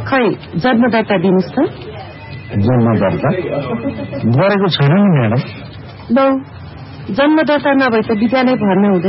खै जन्मदर्ता दिनुहोस् त। जन्मदर्ता गरेको छैन नि म्याडम। लौ जन्मदर्ता नभए त विद्यालय भर्ना हुँदैन।